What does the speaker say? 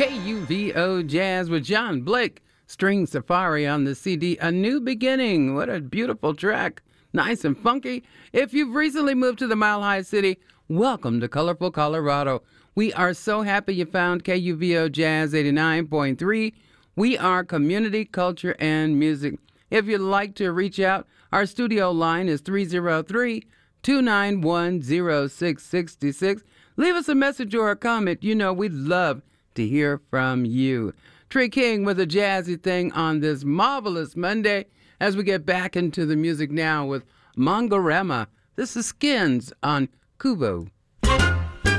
KUVO Jazz with John Blake. String Safari on the CD, A New Beginning. What a beautiful track. Nice and funky. If you've recently moved to the Mile High City, welcome to colorful Colorado. We are so happy you found KUVO Jazz 89.3. We are community, culture, and music. If you'd like to reach out, our studio line is 303-291-0666. Leave us a message or a comment. You know we'd love to hear from you. Trey King with a jazzy thing on this marvelous Monday as we get back into the music now with Mangorama. This is Skins on Kubo.